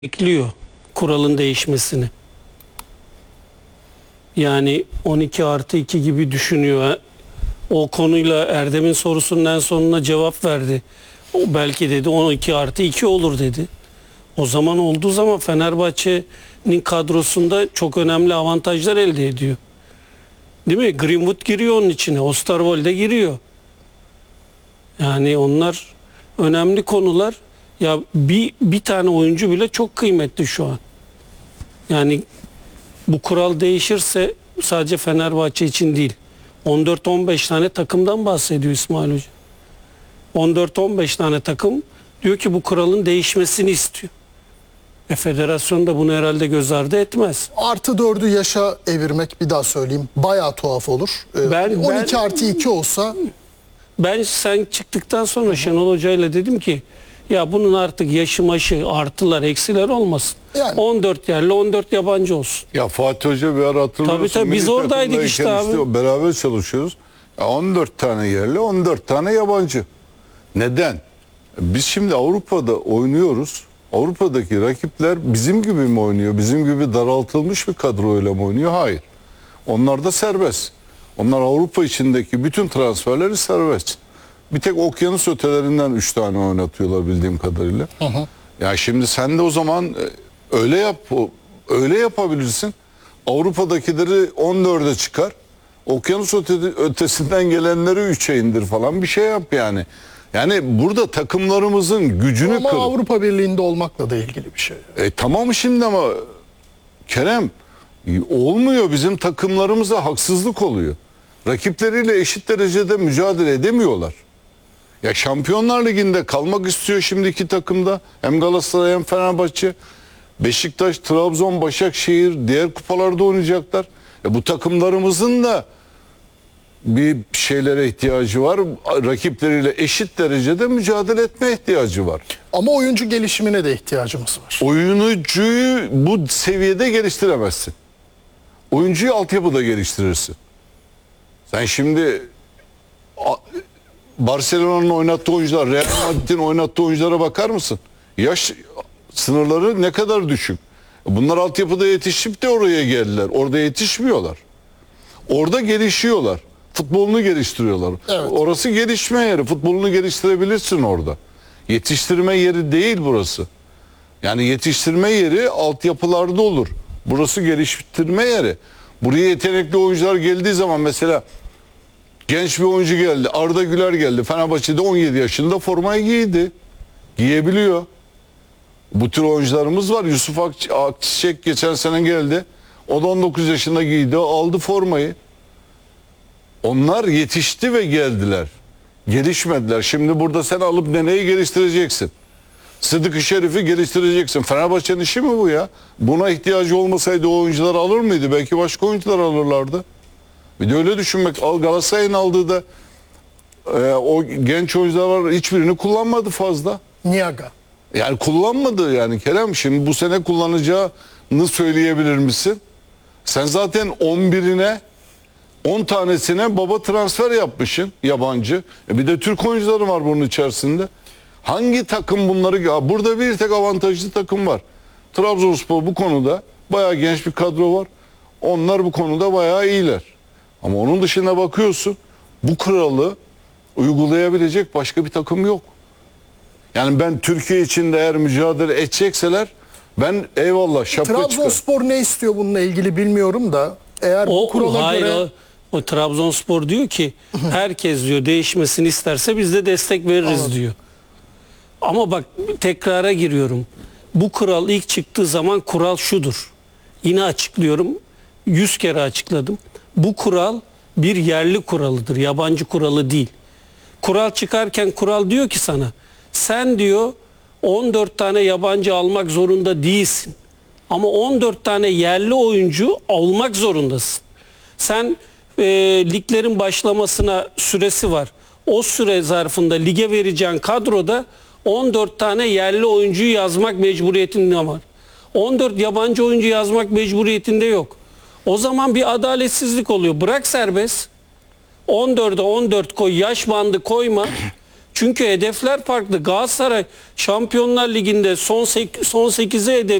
bekliyor kuralın değişmesini. Yani 12+2 gibi düşünüyor. O konuyla Erdem'in sorusunun en sonuna cevap verdi. O belki dedi 12+2 olur dedi. O zaman olduğu zaman Fenerbahçe'nin kadrosunda çok önemli avantajlar elde ediyor. Değil mi? Greenwood giriyor onun içine. Osterwolde giriyor. Yani onlar önemli konular. Ya bir tane oyuncu bile çok kıymetli şu an. Yani bu kural değişirse sadece Fenerbahçe için değil. 14-15 tane takımdan bahsediyor İsmail Hoca. 14-15 tane takım diyor ki bu kuralın değişmesini istiyor. Federasyon da bunu herhalde göz ardı etmez. +4'ü yaşa evirmek, bir daha söyleyeyim, bayağı tuhaf olur. 12+2 olsa... Ben sen çıktıktan sonra Şenol Hoca ile dedim ki ya bunun artık yaşı maşı artılar eksiler olmasın. Yani. 14 yerli 14 yabancı olsun. Ya Fatih Hoca bir ara hatırlıyorsun. Tabii biz oradaydık işte abi. Beraber çalışıyoruz. Ya 14 tane yerli 14 tane yabancı. Neden? Biz şimdi Avrupa'da oynuyoruz. Avrupa'daki rakipler bizim gibi mi oynuyor? Bizim gibi daraltılmış bir kadroyla mı oynuyor? Hayır. Onlar da serbest. Onlar Avrupa içindeki bütün transferleri serbest. Bir tek okyanus ötelerinden 3 tane oynatıyorlar bildiğim kadarıyla. Ya şimdi sen de o zaman öyle yap, öyle yapabilirsin. Avrupa'dakileri 14'e çıkar. Okyanus ötesinden gelenleri 3'e indir falan bir şey yap yani. Yani burada takımlarımızın gücünü ama Avrupa Birliği'nde olmakla da ilgili bir şey. Tamam şimdi ama Kerem olmuyor, bizim takımlarımıza haksızlık oluyor. Rakipleriyle eşit derecede mücadele edemiyorlar. Ya Şampiyonlar Ligi'nde kalmak istiyor şimdiki takımda. Hem Galatasaray hem Fenerbahçe. Beşiktaş, Trabzon, Başakşehir diğer kupalarda oynayacaklar. Bu takımlarımızın da bir şeylere ihtiyacı var. Rakipleriyle eşit derecede mücadele etme ihtiyacı var. Ama oyuncu gelişimine de ihtiyacımız var. Oyuncuyu bu seviyede geliştiremezsin. Oyuncuyu altyapıda geliştirirsin. Sen şimdi Barcelona'nın oynattığı oyuncular, Real Madrid'in oynattığı oyunculara bakar mısın? Yaş sınırları ne kadar düşük. Bunlar altyapıda yetişip de oraya geldiler. Orada yetişmiyorlar. Orada gelişiyorlar. Futbolunu geliştiriyorlar. Evet. Orası gelişme yeri. Futbolunu geliştirebilirsin orada. Yetiştirme yeri değil burası. Yani yetiştirme yeri altyapılarda olur. Burası geliştirme yeri. Buraya yetenekli oyuncular geldiği zaman mesela genç bir oyuncu geldi. Arda Güler geldi. Fenerbahçe'de 17 yaşında formayı giydi. Giyebiliyor. Bu tür oyuncularımız var. Yusuf Akçiçek geçen sene geldi. O da 19 yaşında giydi. Aldı formayı. Onlar yetişti ve geldiler. Gelişmediler. Şimdi burada sen alıp neyi geliştireceksin? Sıdık-ı Şerif'i geliştireceksin. Fenerbahçe'nin işi mi bu ya? Buna ihtiyacı olmasaydı o oyuncular alır mıydı? Belki başka oyuncular alırlardı. Bir de öyle düşünmek. Galatasaray'ın aldığı da o genç oyuncular var. Hiçbirini kullanmadı fazla. Niaga. Yani kullanmadı yani Kerem. Şimdi bu sene kullanacağını söyleyebilir misin? Sen zaten 11'ine 10 tanesine baba transfer yapmışsın yabancı. Bir de Türk oyuncuları var bunun içerisinde. Hangi takım bunları... Burada bir tek avantajlı takım var. Trabzonspor bu konuda bayağı genç bir kadro var. Onlar bu konuda bayağı iyiler. Ama onun dışına bakıyorsun, bu kuralı uygulayabilecek başka bir takım yok. Yani ben Türkiye içinde eğer mücadele edecekseler ben eyvallah şapka çıkar. Trabzonspor ne istiyor bununla ilgili bilmiyorum da eğer bu kurala göre... O Trabzonspor diyor ki herkes diyor değişmesini isterse biz de destek veririz diyor. Ama bak tekrara giriyorum. Bu kural ilk çıktığı zaman kural şudur. Yine açıklıyorum. 100 kere açıkladım. Bu kural bir yerli kuralıdır. Yabancı kuralı değil. Kural çıkarken kural diyor ki sana sen diyor 14 tane yabancı almak zorunda değilsin. Ama 14 tane yerli oyuncu almak zorundasın. Sen liglerin başlamasına süresi var. O süre zarfında lige vereceğin kadroda 14 tane yerli oyuncuyu yazmak mecburiyetinde var. 14 yabancı oyuncu yazmak mecburiyetinde yok. O zaman bir adaletsizlik oluyor. Bırak serbest. 14'e 14 koy, yaş bandı koyma. Çünkü hedefler farklı. Galatasaray Şampiyonlar Ligi'nde son 8'e